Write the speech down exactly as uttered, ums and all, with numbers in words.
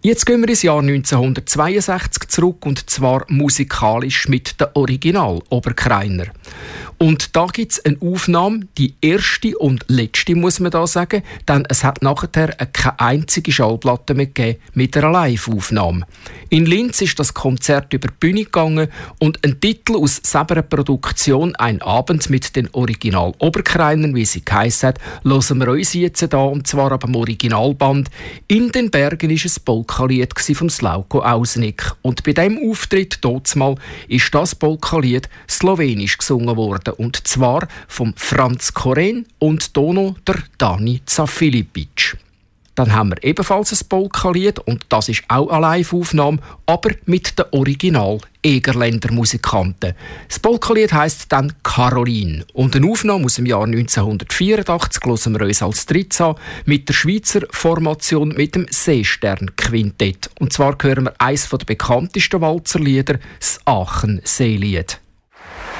Jetzt gehen wir ins Jahr neunzehnhundertzweiundsechzig zurück, und zwar musikalisch mit den Original Oberkreiner. Und da gibt es eine Aufnahme, die erste und letzte, muss man da sagen, denn es hat nachher keine einzige Schallplatte mehr gegeben mit einer Live-Aufnahme. In Linz ist das Konzert über die Bühne gegangen und ein Titel aus selber Produktion «Ein Abend mit den Original Oberkreinern», wie sie geheissen hat, hören wir uns jetzt da, und zwar ab dem Originalband. «In den Bergen» war ein Polka-Lied von Slavko Ausnick. Und bei diesem Auftritt dortmal ist das Polka-Lied slowenisch gesungen worden, und zwar vom Franz Koren und Tono der Dani Zafilipic. Dann haben wir ebenfalls ein Polka-Lied, und das ist auch eine Live-Aufnahme, aber mit den Original-Egerländer Musikanten. Das Polka-Lied heisst dann «Caroline». Und eine Aufnahme aus dem Jahr neunzehnhundertvierundachtzig hören wir uns als drittes an, mit der Schweizer Formation mit dem Seestern-Quintett. Und zwar hören wir eines der bekanntesten Walzerlieder, das Aachen-Seelied.